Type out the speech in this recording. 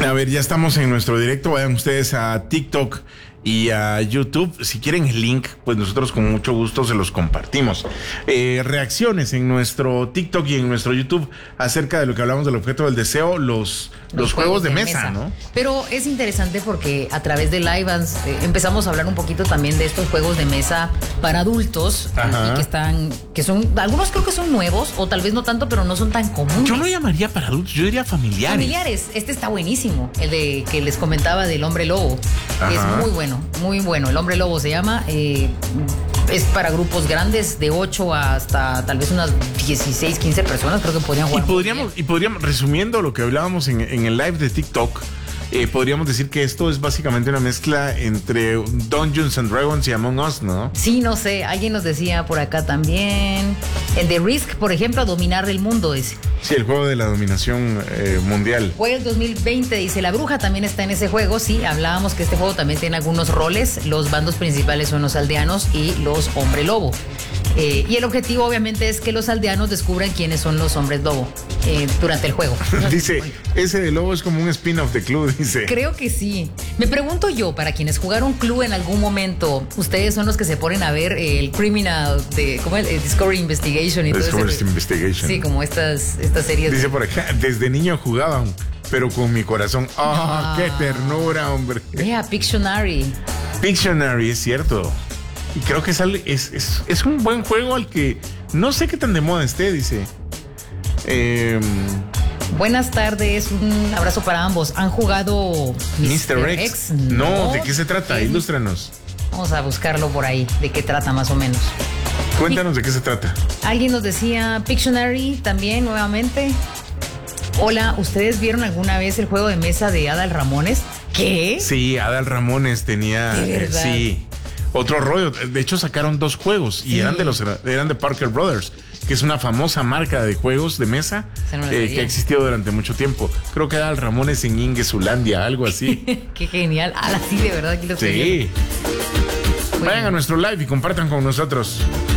A ver, ya estamos en nuestro directo. Vayan ustedes a TikTok y a YouTube. Si quieren el link, pues nosotros con mucho gusto se los compartimos. Reacciones en nuestro TikTok y en nuestro YouTube acerca de lo que hablamos del objeto del deseo, los juegos de mesa, ¿no? Pero es interesante porque a través de Livans empezamos a hablar un poquito también de estos juegos de mesa para adultos y que son, algunos creo que son nuevos o tal vez no tanto, pero no son tan comunes. Yo no llamaría para adultos, yo diría familiares. Familiares, este está buenísimo, el de que les comentaba del hombre lobo. Es muy bueno, muy bueno. El hombre lobo se llama, es para grupos grandes de 8 hasta tal vez unas 16, 15 personas, creo que podrían jugar. Y podríamos, resumiendo lo que hablábamos en el live de TikTok, podríamos decir que esto es básicamente una mezcla entre Dungeons and Dragons y Among Us, ¿no? Sí, no sé, alguien nos decía por acá también. El de Risk, por ejemplo, dominar el mundo ese. Sí, el juego de la dominación mundial. Fue el 2020, dice La Bruja, también está en ese juego. Sí, hablábamos que este juego también tiene algunos roles. Los bandos principales son los aldeanos y los hombre lobo. Y el objetivo obviamente es que los aldeanos descubran quiénes son los hombres lobo durante el juego. Dice, ese de lobo es como un spin-off de Clue, dice. Creo que sí. Me pregunto yo, para quienes jugaron Clue en algún momento, ustedes son los que se ponen a ver el Criminal, ¿cómo es? Discovery Investigation y todo eso. Discovery Investigation. Sí, como estas series. Dice por acá, desde niño jugaban, pero con mi corazón. ¡Qué ternura, hombre! Vea, Pictionary. Pictionary, es cierto. Y creo que es un buen juego al que no sé qué tan de moda esté, dice. Buenas tardes, un abrazo para ambos. ¿Han jugado Mr. X? No, ¿de qué se trata? Ilústranos. Vamos a buscarlo por ahí, de qué trata más o menos. Cuéntanos de qué se trata. Alguien nos decía Pictionary también, nuevamente. Hola, ¿ustedes vieron alguna vez el juego de mesa de Adal Ramones? ¿Qué? Sí, Adal Ramones tenía... ¿De verdad? Sí. Otro rollo. De hecho, sacaron 2 juegos y eran de Parker Brothers, que es una famosa marca de juegos de mesa que ha existido durante mucho tiempo. Creo que Adal Ramones en Ingesulandia, algo así. Qué genial. Sí, de verdad, aquí lo estoy viendo. Sí. Vayan a nuestro live y compartan con nosotros.